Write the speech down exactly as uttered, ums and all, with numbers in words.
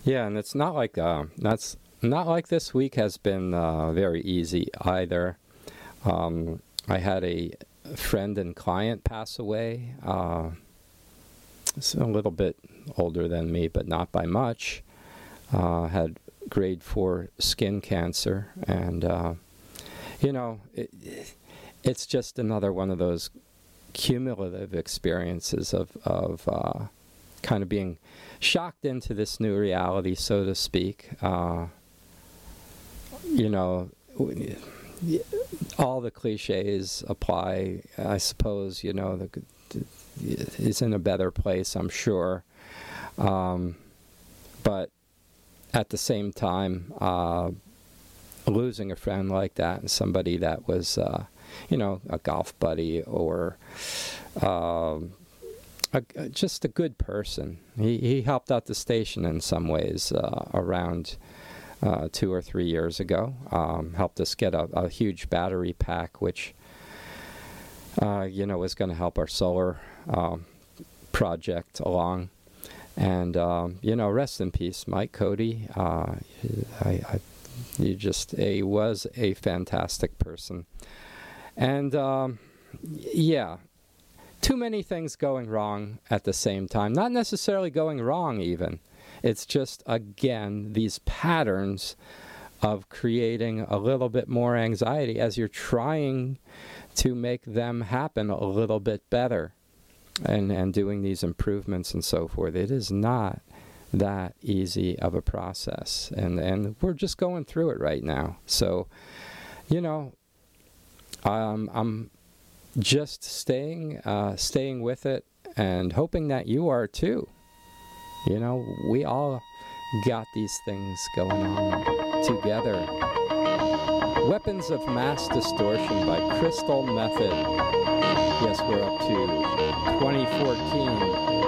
Yeah, and it's not like uh, that's not like this week has been uh, very easy either. Um, I had a friend and client pass away. Uh, it's a little bit older than me, but not by much. Uh, had grade four skin cancer, and uh, you know, it, it's just another one of those cumulative experiences of of uh, kind of being shocked into this new reality, so to speak. Uh, you know, all the cliches apply, I suppose. You know, the, the, he's in a better place, I'm sure. Um, but at the same time, uh, losing a friend like that and somebody that was, uh, you know, a golf buddy or uh, a, just a good person. He, he helped out the station in some ways uh, around uh, two or three years ago. Um, helped us get a, a huge battery pack, which, uh, you know, was going to help our solar um, project along. And, um, you know, rest in peace, Mike Cody. Uh, I, I, he just he was a fantastic person. And, um, yeah, too many things going wrong at the same time. Not necessarily going wrong, even. It's just, again, these patterns of creating a little bit more anxiety as you're trying to make them happen a little bit better. And, and doing these improvements and so forth. It is not that easy of a process. And, and we're just going through it right now. So, you know, um, I'm just staying, uh, staying with it and hoping that you are too. You know, we all got these things going on together. Weapons of Mass Distortion by Crystal Method. Yes, we're up to twenty fourteen.